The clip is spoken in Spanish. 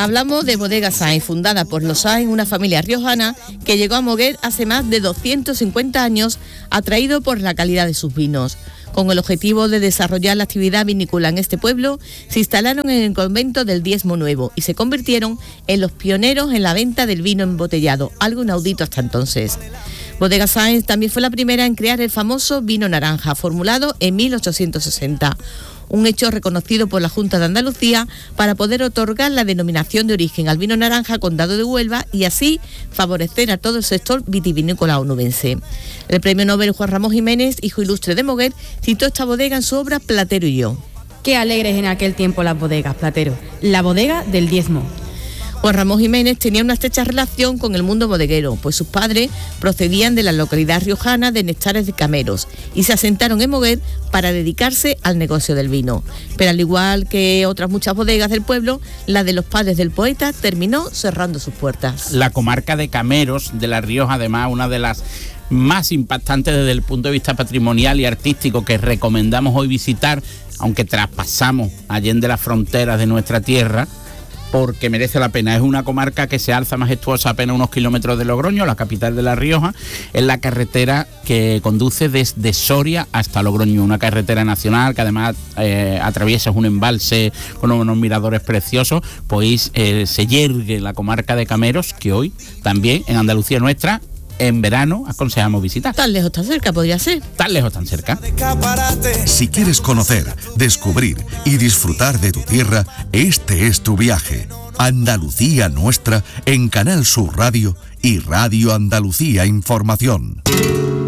Hablamos de Bodega Sáenz, fundada por los Sáenz, una familia riojana que llegó a Moguer hace más de 250 años, atraído por la calidad de sus vinos. Con el objetivo de desarrollar la actividad vinícola en este pueblo, se instalaron en el convento del Diezmo Nuevo y se convirtieron en los pioneros en la venta del vino embotellado, algo inaudito hasta entonces. Bodega Sáenz también fue la primera en crear el famoso vino naranja, formulado en 1860. Un hecho reconocido por la Junta de Andalucía para poder otorgar la denominación de origen al vino naranja Condado de Huelva y así favorecer a todo el sector vitivinícola onubense. El premio Nobel Juan Ramón Jiménez, hijo ilustre de Moguer, citó esta bodega en su obra Platero y yo. Qué alegres en aquel tiempo las bodegas, Platero. La bodega del Diezmo. Juan Ramón Jiménez tenía una estrecha relación con el mundo bodeguero, pues sus padres procedían de la localidad riojana de Nestares de Cameros y se asentaron en Moguer para dedicarse al negocio del vino. Pero al igual que otras muchas bodegas del pueblo, la de los padres del poeta terminó cerrando sus puertas. La comarca de Cameros de La Rioja, además, una de las más impactantes desde el punto de vista patrimonial y artístico que recomendamos hoy visitar, aunque traspasamos allende las fronteras de nuestra tierra, porque merece la pena. Es una comarca que se alza majestuosa apenas unos kilómetros de Logroño, la capital de La Rioja, en la carretera que conduce desde Soria hasta Logroño, una carretera nacional que además atraviesa un embalse con unos miradores preciosos, pues se yergue la comarca de Cameros, que hoy también en Andalucía nuestra, en verano, aconsejamos visitar. Tan lejos, tan cerca podría ser. Tan lejos, tan cerca. Si quieres conocer, descubrir y disfrutar de tu tierra, este es tu viaje. Andalucía Nuestra en Canal Sur Radio y Radio Andalucía Información.